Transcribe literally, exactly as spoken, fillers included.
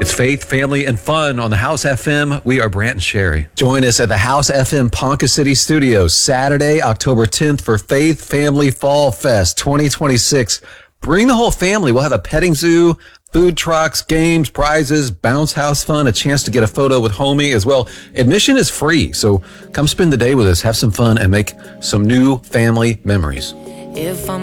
It's faith, family, and fun on the House F M. We are Brant and Sherry. Join us at the House F M Ponca City Studios Saturday, October tenth for Faith Family Fall Fest twenty twenty-six. Bring the whole family. We'll have a petting zoo, food trucks, games, prizes, bounce house fun, a chance to get a photo with homie as well. Admission is free, so come spend the day with us, have some fun, and make some new family memories. If I'm